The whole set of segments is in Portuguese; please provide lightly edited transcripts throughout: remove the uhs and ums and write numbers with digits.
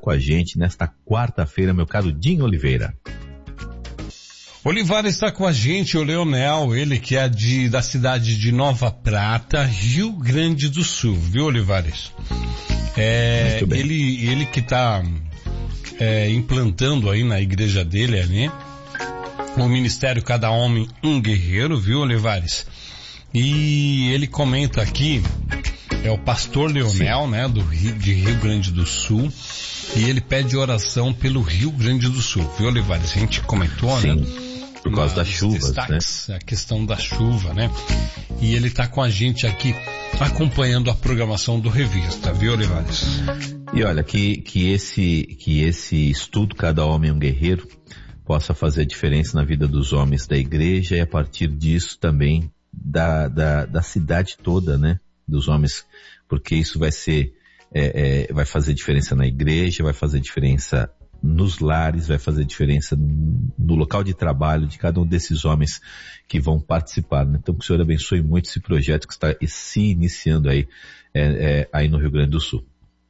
com a gente nesta quarta-feira, meu caro Dinho Oliveira. Olivares está com a gente, o Leonel, ele que é da cidade de Nova Prata, Rio Grande do Sul, viu, Olivares? Muito bem. Ele que está implantando aí na igreja dele, né? O Ministério Cada Homem um Guerreiro, viu, Olivares? E ele comenta aqui, é o pastor Leonel, né, de Rio Grande do Sul, e ele pede oração pelo Rio Grande do Sul, viu, Olivares? A gente comentou, sim, né? Por causa das chuvas, destaques, né? A questão da chuva, né? E ele tá com a gente aqui, acompanhando a programação do Revista, viu, Olivares? E olha, que esse estudo Cada Homem um Guerreiro possa fazer a diferença na vida dos homens da igreja e a partir disso também da cidade toda, né? Dos homens, porque isso vai fazer diferença na igreja, vai fazer diferença nos lares, vai fazer diferença no local de trabalho de cada um desses homens que vão participar, né? Então que o Senhor abençoe muito esse projeto que está se iniciando aí no Rio Grande do Sul.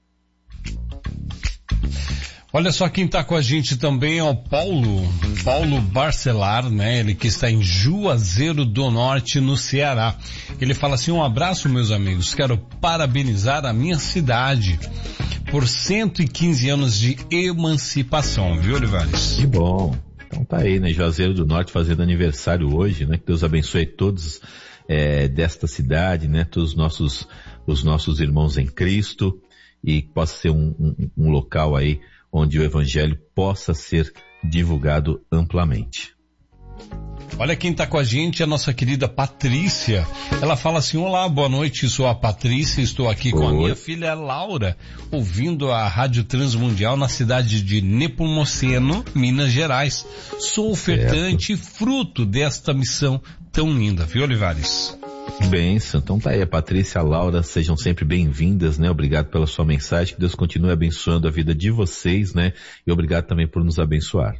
Olha só quem está com a gente também é o Paulo Barcelar, né? Ele que está em Juazeiro do Norte, no Ceará. Ele fala assim: um abraço, meus amigos, quero parabenizar a minha cidade por 115 anos de emancipação, viu, Olivares? Que bom. Então tá aí, né? Juazeiro do Norte fazendo aniversário hoje, né? Que Deus abençoe todos desta cidade, né? Todos os nossos irmãos em Cristo, e que possa ser um local aí onde o evangelho possa ser divulgado amplamente. Olha quem está com a gente, a nossa querida Patrícia. Ela fala assim: olá, boa noite, sou a Patrícia, estou aqui com a minha filha Laura, ouvindo a Rádio Transmundial na cidade de Nepomuceno, Minas Gerais. Sou ofertante e fruto desta missão tão linda, viu, Olivares? Benção, então tá aí, a Patrícia e a Laura, sejam sempre bem-vindas, né? Obrigado pela sua mensagem, que Deus continue abençoando a vida de vocês, né? E obrigado também por nos abençoar.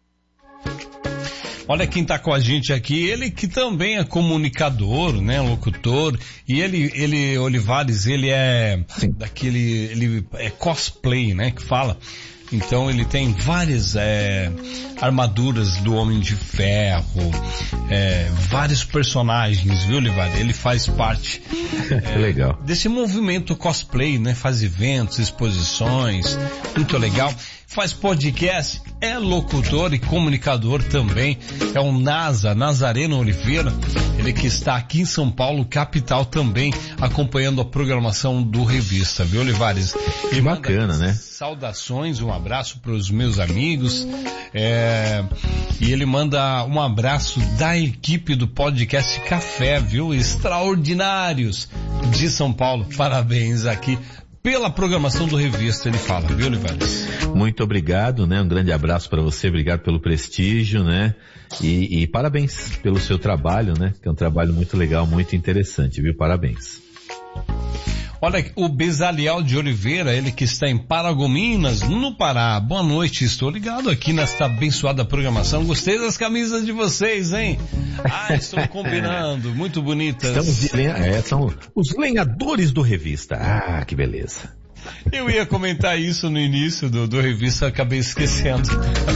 Olha quem tá com a gente aqui, ele que também é comunicador, né, locutor, e ele Olivares, ele é ele é cosplay, né, que fala. Então ele tem várias armaduras do Homem de Ferro, vários personagens, viu, Olivares? Ele faz parte legal. Desse movimento cosplay, né? Faz eventos, exposições, muito legal. Faz podcast, é locutor e comunicador também. É o Nazareno Oliveira, ele que está aqui em São Paulo, capital também, acompanhando a programação do Revista, viu, Olivares? Que bacana, né? Saudações, um abraço para os meus amigos, e ele manda um abraço da equipe do podcast Café, viu? Extraordinários de São Paulo, parabéns aqui pela programação do Revista, ele fala, viu, Olivares? Muito obrigado, né? Um grande abraço para você, obrigado pelo prestígio, né? E parabéns pelo seu trabalho, né? Que é um trabalho muito legal, muito interessante, viu? Parabéns. Olha, o Bezaliel de Oliveira, ele que está em Paragominas, no Pará. Boa noite, estou ligado aqui nesta abençoada programação. Gostei das camisas de vocês, hein? Estão combinando, muito bonitas. São os lenhadores do Revista. Ah, que beleza. Eu ia comentar isso no início do Revista, acabei esquecendo.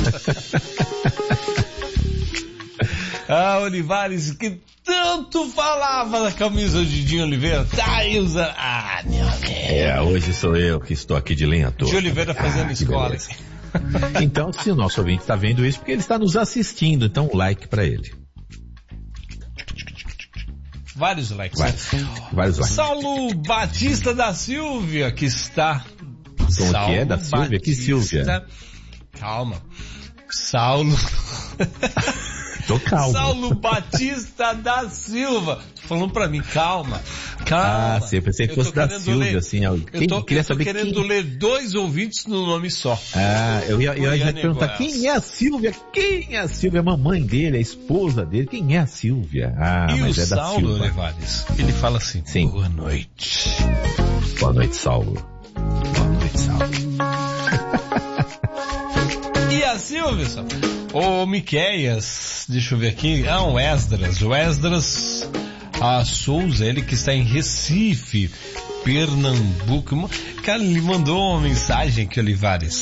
Olivares, que tanto falava da camisa de Dinho Oliveira, tá aí usando. Meu Deus. Hoje sou eu que estou aqui de lenhador. Dinho Oliveira fazendo escola. Então, se o nosso ouvinte está vendo isso, porque ele está nos assistindo, então like para ele. Vários likes. Vários likes. Saulo Batista da Silvia, que está... Como que é da Silvia? Batista... Que Silvia? Calma. Saulo... Tô calmo. Saulo Batista da Silva. Tô falando pra mim, calma. Sim, eu pensei que fosse da Silvia, assim. Eu tô querendo ler 2 ouvintes no nome só. Eu ia perguntar, quem é a Silvia? Quem é a Silvia? A mamãe dele, a esposa dele, quem é a Silvia? Mas o é da Saulo, Silva. Olivares, ele fala assim, sim. Boa noite. Boa noite, Saulo. Boa noite, Saulo. E a Silvia, o Miqueias, deixa eu ver aqui, o Esdras Souza, ele que está em Recife, Pernambuco. Cara, ele mandou uma mensagem aqui, Olivares.